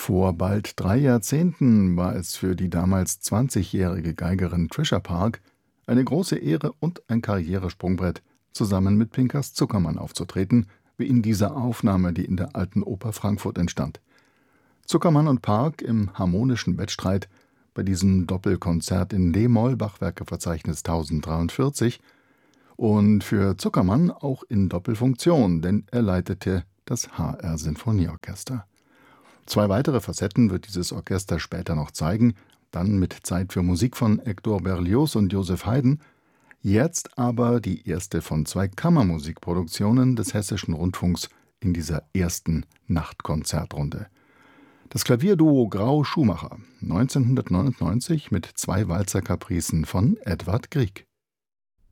Vor bald 3 Jahrzehnten war es für die damals 20-jährige Geigerin Trisha Park eine große Ehre und ein Karrieresprungbrett, zusammen mit Pinkas Zuckermann aufzutreten, wie in dieser Aufnahme, die in der Alten Oper Frankfurt entstand. Zuckermann und Park im harmonischen Wettstreit bei diesem Doppelkonzert in d-Moll, Bachwerkeverzeichnis 1043, und für Zuckermann auch in Doppelfunktion, denn er leitete das HR Sinfonieorchester. 2 weitere Facetten wird dieses Orchester später noch zeigen, dann mit Zeit für Musik von Hector Berlioz und Joseph Haydn. Jetzt aber die erste von 2 Kammermusikproduktionen des Hessischen Rundfunks in dieser ersten Nachtkonzertrunde. Das Klavierduo Grau-Schumacher, 1999 mit 2 Walzerkapricen von Edvard Grieg.